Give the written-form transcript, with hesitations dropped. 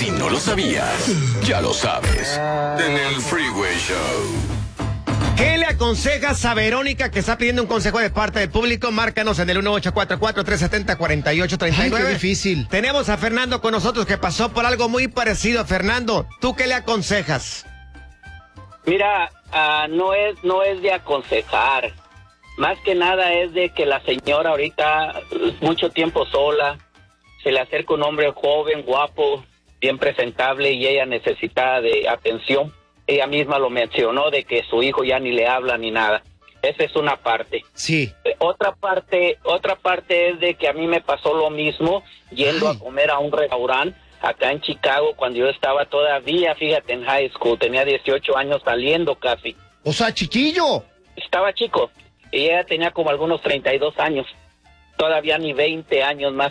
Si no lo sabías, ya lo sabes. En el Freeway Show. ¿Qué le aconsejas a Verónica que está pidiendo un consejo de parte del público? Márcanos en el 1844-370-4839. Ay, qué difícil. Tenemos a Fernando con nosotros que pasó por algo muy parecido. Fernando, ¿tú qué le aconsejas? Mira, no es de aconsejar. Más que nada es de que la señora ahorita, mucho tiempo sola, se le acerca un hombre joven, guapo, bien presentable y ella necesita de atención. Ella misma lo mencionó de que su hijo ya ni le habla ni nada. Esa es una parte. Sí. Otra parte es de que a mí me pasó lo mismo yendo a comer a un restaurante acá en Chicago cuando yo estaba todavía, fíjate, en high school. Tenía 18 años saliendo casi. O sea, chiquillo. Estaba chico. Y ella tenía como algunos 32 años. Todavía ni 20 años más